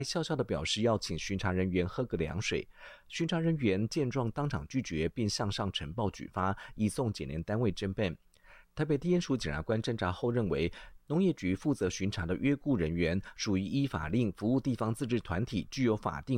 笑笑地表示要请巡查人员喝个凉水。巡查人员见状当场拒绝，并向上呈报举发，移送检联单位侦办。台北地检署检察官侦查后认为，农业局负责巡查的约雇人员属于依法令服务地方自治团体，具有法定